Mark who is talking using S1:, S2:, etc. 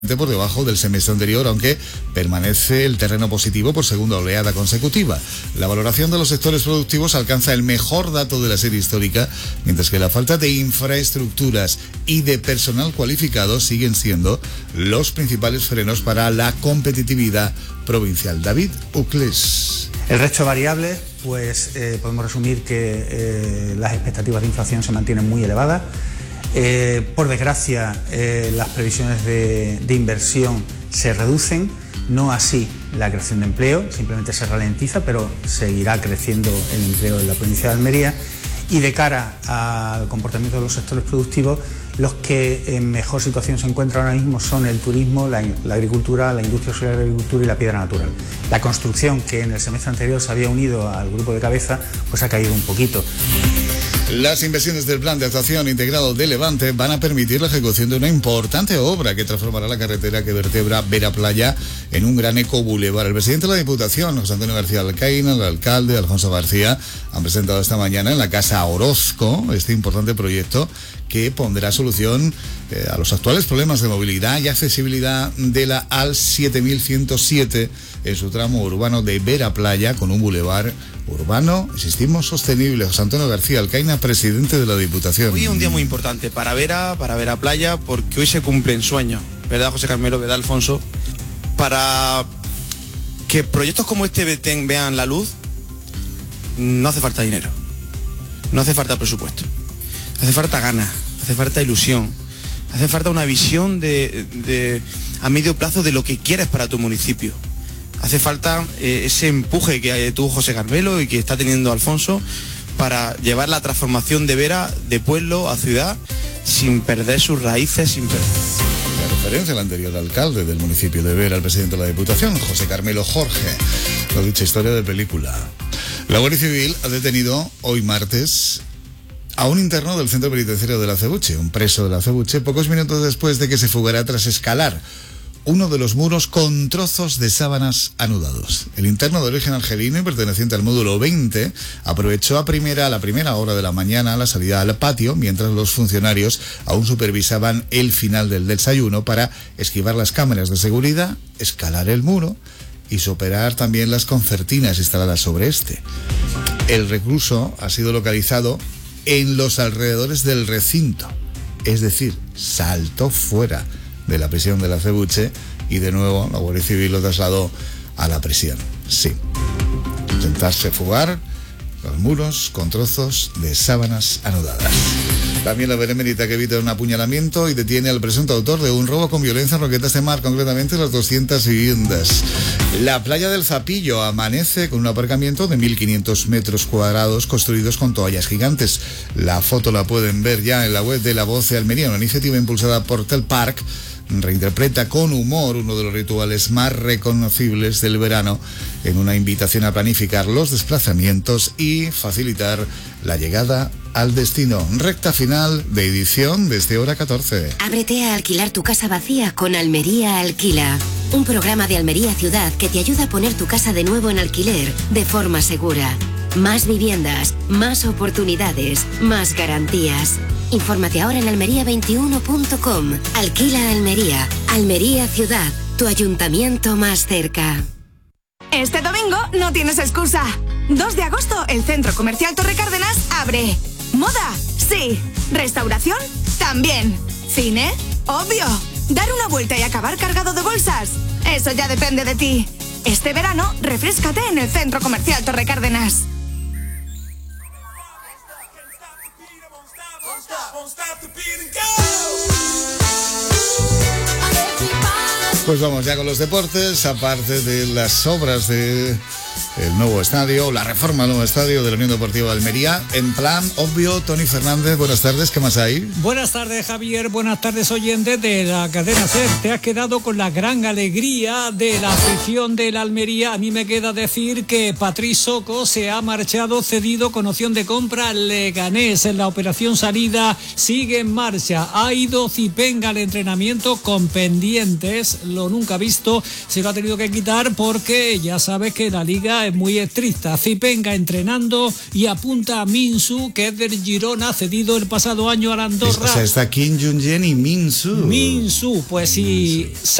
S1: por debajo del semestre anterior, aunque permanece el terreno positivo por segunda oleada consecutiva. La valoración de los sectores productivos alcanza el mejor dato de la serie histórica, mientras que la falta de infraestructuras y de personal cualificado siguen siendo los principales frenos para la competitividad provincial. David Uclés.
S2: El resto de variables, pues podemos resumir que las expectativas de inflación se mantienen muy elevadas. Por desgracia, las previsiones de inversión se reducen, no así la creación de empleo, simplemente se ralentiza, pero seguirá creciendo el empleo en la provincia de Almería. Y de cara al comportamiento de los sectores productivos, los que en mejor situación se encuentran ahora mismo son el turismo, la agricultura, la industria auxiliar de agricultura y la piedra natural. La construcción, que en el semestre anterior se había unido al grupo de cabeza, pues ha caído un poquito.
S1: Las inversiones del Plan de Actuación Integrado de Levante van a permitir la ejecución de una importante obra que transformará la carretera que vertebra Vera Playa en un gran ecobulevar. El presidente de la Diputación, José Antonio García Alcaina, el alcalde Alfonso García, han presentado esta mañana en la Casa Orozco este importante proyecto que pondrá solución a los actuales problemas de movilidad y accesibilidad de la AL 7107 en su tramo urbano de Vera Playa, con un bulevar urbano, insistimos, sostenible. José Antonio García Alcaina, presidente de la Diputación.
S3: Hoy es un día muy importante para Vera Playa, porque hoy se cumplen sueños, ¿verdad, José Carmelo? ¿Verdad, Alfonso? Para que proyectos como este vean la luz, no hace falta dinero, no hace falta presupuesto, hace falta ganas, hace falta ilusión, hace falta una visión a medio plazo de lo que quieres para tu municipio. Hace falta ese empuje que tuvo José Carmelo y que está teniendo Alfonso para llevar la transformación de Vera de pueblo a ciudad sin perder sus raíces,
S1: La referencia al anterior alcalde del municipio de Vera, el presidente de la Diputación, José Carmelo Jorge. Lo dicha historia de película. La Guardia Civil ha detenido hoy martes a un interno del centro penitenciario de La Acebuche, un preso de La Acebuche, pocos minutos después de que se fugara tras escalar uno de los muros con trozos de sábanas anudados. El interno de origen argelino y perteneciente al módulo 20 aprovechó a la primera hora de la mañana la salida al patio, mientras los funcionarios aún supervisaban el final del desayuno, para esquivar las cámaras de seguridad, escalar el muro y superar también las concertinas instaladas sobre este. El recluso ha sido localizado en los alrededores del recinto, es decir, saltó fuera de la prisión de La Acebuche y de nuevo la Guardia Civil lo trasladó a la prisión. Sí, intentarse fugar los muros con trozos de sábanas anudadas. También la Benemérita, que evita un apuñalamiento y detiene al presunto autor de un robo con violencia en Roquetas de Mar, concretamente las 200 viviendas. La playa del Zapillo amanece con un aparcamiento de 1.500 metros cuadrados construidos con toallas gigantes. La foto la pueden ver ya en la web de La Voz de Almería, una iniciativa impulsada por Tel Park. Reinterpreta con humor uno de los rituales más reconocibles del verano, en una invitación a planificar los desplazamientos y facilitar la llegada al destino. Recta final de edición desde hora 14.
S4: Ábrete a alquilar tu casa vacía con Almería Alquila. Un programa de Almería Ciudad que te ayuda a poner tu casa de nuevo en alquiler de forma segura. Más viviendas, más oportunidades, más garantías. Infórmate ahora en almería21.com. Alquila Almería. Almería Ciudad, tu ayuntamiento más cerca.
S5: Este domingo no tienes excusa. 2 de agosto, el Centro Comercial Torre Cárdenas abre. ¿Moda? Sí. ¿Restauración? También. ¿Cine? Obvio. ¿Dar una vuelta y acabar cargado de bolsas? Eso ya depende de ti. Este verano, refréscate en el Centro Comercial Torre Cárdenas.
S1: Pues vamos ya con los deportes, aparte de las obras de el nuevo estadio, la reforma del nuevo estadio de la Unión Deportiva de Almería. En plan obvio, Tony Fernández, buenas tardes, ¿qué más hay?
S6: Buenas tardes, Javier, buenas tardes, oyentes de la cadena SER. Te has quedado con la gran alegría de la afición de la Almería. A mí me queda decir que Patrick Soco se ha marchado cedido con opción de compra al Leganés. En la operación salida sigue en marcha. Ha ido Zipenga al entrenamiento con pendientes, lo nunca visto. Se lo ha tenido que quitar porque ya sabes que la Liga liga es muy estricta. Zipenga entrenando y apunta a Minsu, que es del Girona, cedido el pasado año al Andorra.
S1: O sea, está Kim Jong-un y Minsu.
S6: Minsu, pues si